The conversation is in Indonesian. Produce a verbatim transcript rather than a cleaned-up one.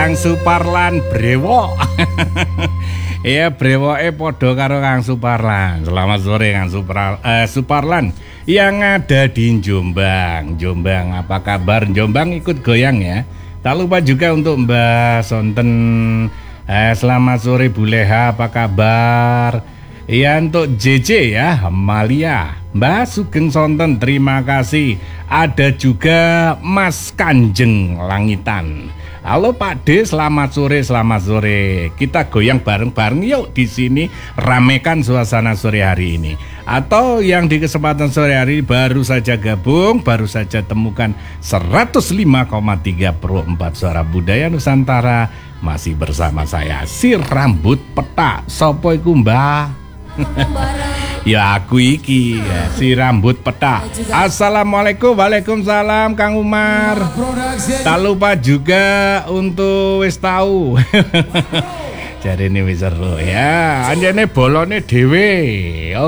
Kang Suparlan brewok. Iya, brewoke podo karo Kang Suparlan. Selamat sore Kang Supra, eh, Suparlan yang ada di Jombang. Jombang, apa kabar? Jombang ikut goyang ya. Tak lupa juga untuk Mbak Sonten. Eh, selamat sore Bu Leha, apa kabar? Iya, untuk J J ya, Malia, Mbak Sugeng Sonten, terima kasih. Ada juga Mas Kanjeng Langitan. Halo Pak D, selamat sore, selamat sore. Kita goyang bareng-bareng yuk di sini, ramekan suasana sore hari ini. Atau yang di kesempatan sore hari baru saja gabung, baru saja temukan seratus lima koma tiga Pro empat Suara Budaya Nusantara. Masih bersama saya, si rambut peta. Sopo iku Mbah? Ya aku iki ya, si rambut peta. Assalamualaikum, waalaikumsalam Kang Umar. Tak lupa juga untuk wis tahu. Jadi ini wis seru ya, anjene bolone dhewe.